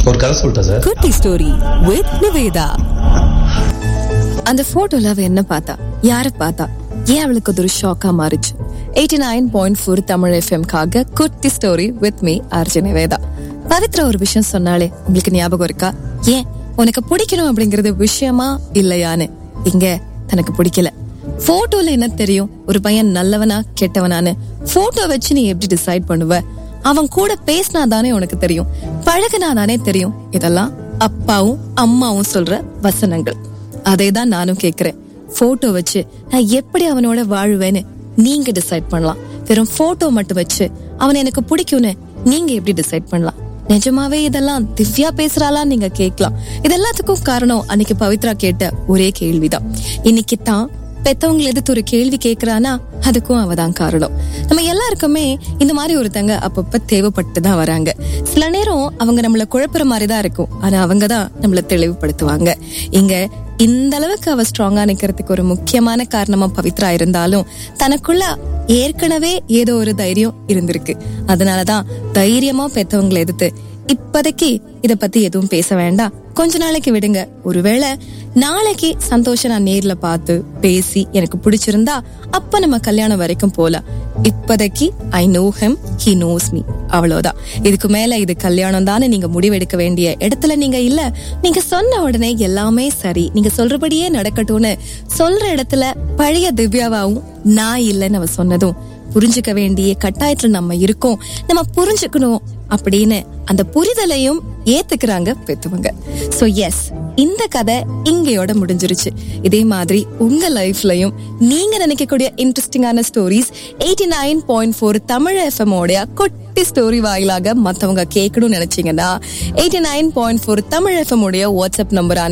ஒரு கதை சொல்லிட்டா சார். குட்டி ஸ்டோரி வித் நிவேதா. அந்த போட்டோல அவ என்ன பார்த்தா, யார பார்த்தா, ஏன் அவளுக்கு அது ஒரு ஷாக்கா மாறிச்சு? 89.4 தமிழ் எஃப்எம்காக குட்டி story with me RJ Nivetha. Pavithra ஒரு விஷயம் சொன்னாலே உங்களுக்கு ஞாபகம் இருக்கா? ஏன் உனக்கு பிடிக்கணும் அப்படிங்கறது விஷயமா இல்லையான்னு. இங்க தனக்கு பிடிக்கல. போட்டோல என்ன தெரியும் ஒரு பையன் நல்லவனா கெட்டவனான்னு? போட்டோ வச்சு நீ எப்படி டிசைட் பண்ணுவ? அவன் கூட பேசினாதானே உனக்கு தெரியும், பழகினாதானே தெரியும். இதெல்லாம் அப்பாவும் அம்மாவும் சொல்ற வசனங்கள். அதேதான் நானும் கேக்குறேன். போட்டோ வச்சு நான் எப்படி அவனோட வாழுவேன்னு நீங்க டிசைட் பண்ணலாம். வெறும் போட்டோ மட்டும் வச்சு அவன் எனக்கு பிடிக்கும்னு நீங்க எப்படி டிசைட் பண்ணலாம்? நிஜமாவே இதெல்லாம் திவ்யா பேசுறாளான்னு நீங்க கேட்கலாம். இது எல்லாத்துக்கும் காரணம் அன்னைக்கு பவித்ரா கேட்ட ஒரே கேள்விதான். இன்னைக்கு தான் பெத்தவங்களை எதிர்த்து ஒரு கேள்வி கேக்குறானா அதுக்கும் அவதான் காரணம். நம்ம எல்லாருக்குமே இந்த மாதிரி ஒருத்தங்க அப்பப்ப தேவைப்பட்டுதான் வராங்க. சில நேரம் அவங்க நம்மள குழப்புற மாதிரிதான் இருக்கும், ஆனா அவங்கதான் நம்மள தெளிவுபடுத்துவாங்க. இங்க இந்த அளவுக்கு அவ ஸ்ட்ராங்கா நிக்கிறதுக்கு ஒரு முக்கியமான காரணமா பவித்ரா இருந்தாலும் தனக்குள்ள ஏற்கனவே ஏதோ ஒரு தைரியம் இருந்திருக்கு. அதனாலதான் தைரியமா பெத்தவங்களை எதிர்த்து இப்போதைக்கு இத பத்தி எதுவும் பேச வேண்டாம், கொஞ்ச நாளைக்கு விடுங்க, ஒருவேளை நாளைக்கு சந்தோஷம் நான் நேர்ல பார்த்து பேசி எனக்கு பிடிச்சிருந்தா அப்ப நம்ம கல்யாணம் வரைக்கும் போலாம். இப்போதைக்கு I know him, he knows me, அவ்வளவுதான். இதுக்கு மேல இது கல்யாணம் தானே நீங்க முடிவெடுக்க வேண்டிய இடத்துல நீங்க இல்ல. நீங்க சொன்ன உடனே எல்லாமே சரி, நீங்க சொல்றபடியே நடக்கட்டும்னு சொல்ற இடத்துல பழைய திவ்யாவாவும் நான் இல்லைன்னு அவ சொன்னதும் புரிஞ்சுக்க வேண்டிய கட்டாயத்துல நம்ம இருக்கோம். நம்ம புரிஞ்சுக்கணும் அப்படின்னு அந்த புரிதலையும் ஏத்துக்கிறாங்க பெத்தவங்க. சோ எஸ், இந்த கதை இங்கயோட முடிஞ்சிருச்சு. இதே மாதிரி உங்க லைஃப்லயும் நீங்க நினைக்கக்கூடிய இன்ட்ரெஸ்டிங்கான ஸ்டோரிஸ் 89.4 தமிழ் எஃப்எம் ஓடைய குட்டி ஸ்டோரி வாயிலாக மத்தவங்க கேட்கணும்னு நினைச்சீங்கன்னா 89.4 தமிழ் எஃப்எம் உடைய வாட்ஸ்அப் நம்பரான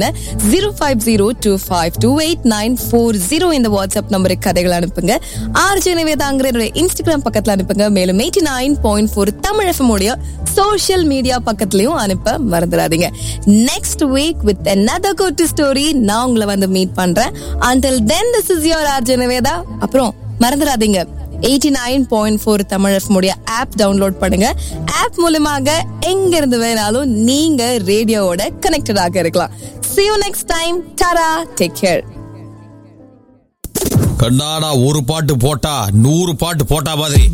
0502528940 இந்த வாட்ஸ்அப் நம்பருக்கு கதைகள் அனுப்புங்க. ஆர்ஜே நிவேதாங்கிற இன்ஸ்டாகிராம் பக்கத்துல அனுப்புங்க. மேலும் 89.4 தமிழ் எஃப்எம் உடைய சோஷியல் மீடியா பக்கத்துலயும் அனுப்ப மறந்துடாதீங்க. Next week with another good story நான் உங்களை வந்து மீட் பண்றேன். Until then, this is your RJ Niveda. அப்புறம் மறந்துடாதீங்க 89.4 தமிழ் எஃப்எம் உடைய ஆப் டவுன்லோட் பண்ணுங்க. ஆப் மூலமாக எங்க இருந்து வேணாலும் நீங்க ரேடியோவோட கனெக்டடாக இருக்கலாம். See you next time. Tara, take care. கண்ணாடா ஒரு பாட்டு போட்டா 100 பாட்டு போட்டா மாதிரி